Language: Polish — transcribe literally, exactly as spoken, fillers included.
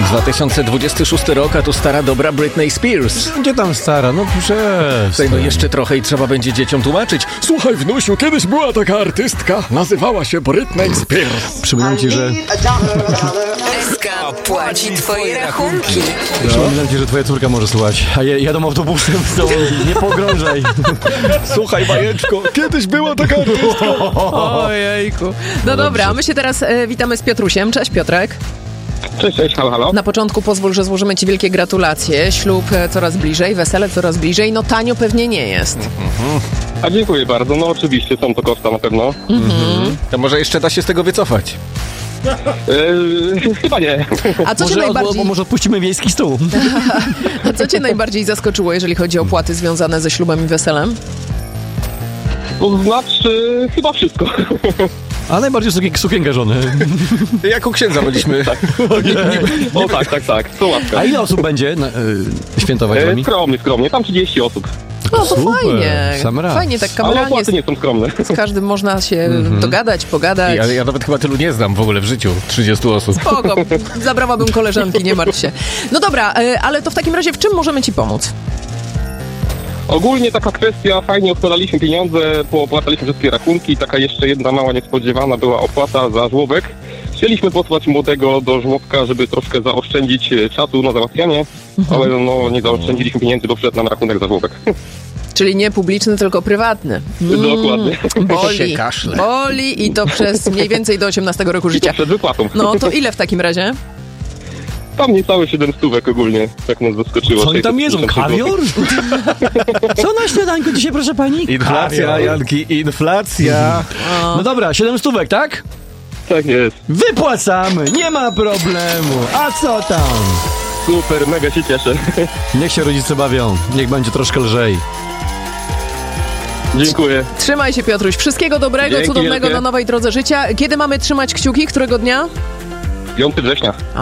dwa tysiące dwudziesty szósty rok, a tu stara dobra Britney Spears. Gdzie tam stara? No przestań. No jeszcze trochę i trzeba będzie dzieciom tłumaczyć. Słuchaj, wnusiu, kiedyś była taka artystka. Nazywała się Britney Spears. Przypominam ci, że... S K płaci twoje rachunki. No. Przypominam ci, że twoja córka może słuchać. A je, jadą autobusem, to nie pogrążaj. Słuchaj, bajeczko, kiedyś była taka artystka. Ojejku. No dobra, my się teraz e, witamy z Piotrusiem. Cześć, Piotrek. Cześć, cześć, halo, halo. Na początku pozwól, że złożymy ci wielkie gratulacje. Ślub e, coraz bliżej, wesele coraz bliżej. No tanio pewnie nie jest. A dziękuję bardzo, no oczywiście, są to koszta na pewno. Mhm. To może jeszcze da się z tego wycofać. Yy, chyba nie. A co cię Może, najbardziej... od, może odpuścimy wiejski stół. A co cię najbardziej zaskoczyło, jeżeli chodzi o płaty związane ze ślubem i weselem? To znaczy, chyba wszystko. A najbardziej sukien, sukienkę żony. Jak u księdza byliśmy. Tak. O tak, tak, tak, to łaska. A ile osób będzie na, y, świętować z Yy, wami? skromnie, skromnie, tam trzydzieści osób. No to Super, fajnie. sam raz. Fajnie, tak Ale kameralnie opłaty nie są skromne. z każdym można się Mhm. dogadać, pogadać. Ja, ja nawet chyba tylu nie znam w ogóle w życiu. trzydziestu osób. Spoko, zabrałabym koleżanki, nie martw się. No dobra, y, ale to w takim razie w czym możemy ci pomóc? Ogólnie taka kwestia, fajnie odkładaliśmy pieniądze, poopłacaliśmy wszystkie rachunki. Taka jeszcze jedna mała niespodziewana była opłata za żłobek. Chcieliśmy posłać młodego do żłobka, żeby troszkę zaoszczędzić e, czasu na załatwianie, Mhm. ale no nie zaoszczędziliśmy pieniędzy, bo wszedł nam rachunek za żłobek. Czyli nie publiczny, tylko prywatny. Dokładnie. Boli, się kaszle. boli i to przez mniej więcej do osiemnastego roku I to życia. przed wypłatą. No to ile w takim razie? Tam niecałe siedem stówek ogólnie, tak nas zaskoczyło. Co oni tam jedzą? sześćset pięćdziesiąt Kawior? Co na śniadanku dzisiaj, proszę pani? Inflacja, Kawior. Janki, inflacja. No dobra, siedem stówek, tak? Tak jest. Wypłacamy, nie ma problemu. A co tam? Super, mega się cieszę. Niech się rodzice bawią, niech będzie troszkę lżej. Dziękuję. Trzymaj się, Piotruś. Wszystkiego dobrego, Dzięki cudownego wielkie. na nowej drodze życia. Kiedy mamy trzymać kciuki? Którego dnia? piątego września.